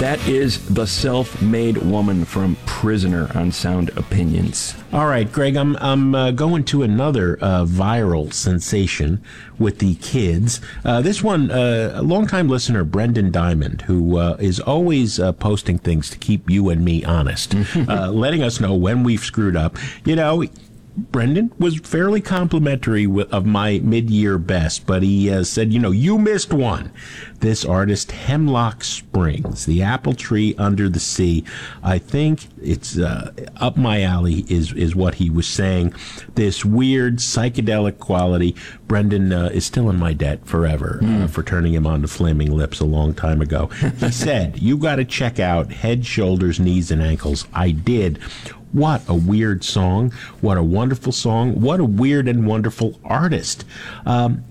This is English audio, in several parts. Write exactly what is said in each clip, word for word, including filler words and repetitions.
That is The Self-Made Woman from Prisoner on Sound Opinions. All right, Greg, I'm I'm uh, going to another uh, viral sensation with the kids. Uh, this one, uh, a longtime listener, Brendan Diamond, who uh, is always uh, posting things to keep you and me honest, uh, letting us know when we've screwed up. You know, Brendan was fairly complimentary of my mid-year best, but he uh, said, you know, you missed one. This artist, Hemlock Springs, The Apple Tree Under the Sea. I think it's uh, up my alley is, is what he was saying. This weird psychedelic quality. Brendan uh, is still in my debt forever mm. uh, for turning him on to Flaming Lips a long time ago. He said, you got to check out Head, Shoulders, Knees, and Ankles. I did. What a weird song. What a wonderful song. What a weird and wonderful artist. Um,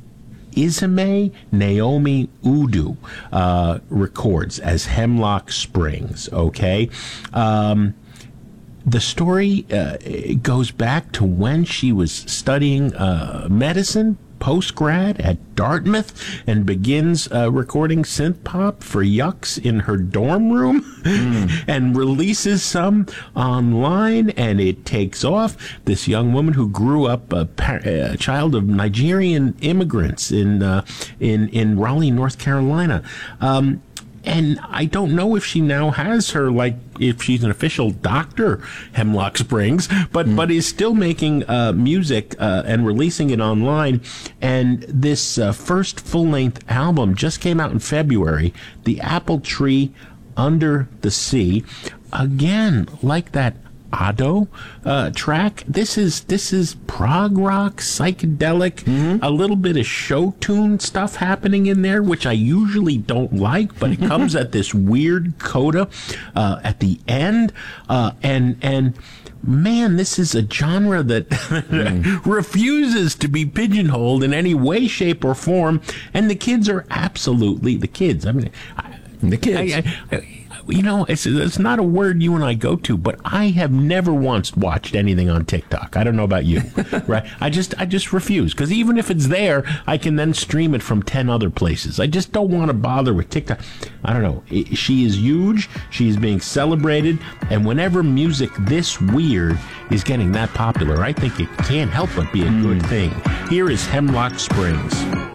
Izime Naomi Udu uh, records as Hemlock Springs, okay? Um, the story uh, goes back to when she was studying uh, medicine, post-grad at Dartmouth, and begins uh, recording synth pop for yucks in her dorm room mm. and releases some online, and it takes off. This young woman who grew up a, par- a child of Nigerian immigrants in uh, in in Raleigh, North Carolina. Um, And I don't know if she now has her, like, if she's an official doctor, Hemlock Springs, but, mm. but is still making uh, music uh, and releasing it online. And this uh, first full-length album just came out in February, The Apple Tree Under the Sea. Again, like that Ado uh, track. This is this is prog rock, psychedelic, mm-hmm. a little bit of show tune stuff happening in there, which I usually don't like, but it comes at this weird coda uh, at the end, uh, and and. Man, this is a genre that mm. refuses to be pigeonholed in any way, shape, or form, and the kids are absolutely the kids. I mean, I, the kids. I, I, I, You know, it's, it's not a word you and I go to, but I have never once watched anything on TikTok. I don't know about you, right? I just I just refuse, because even if it's there, I can then stream it from ten other places. I just don't want to bother with TikTok. I don't know. She is huge. She is being celebrated. And whenever music this weird is getting that popular, I think it can't help but be a good thing. Here is Hemlock Springs.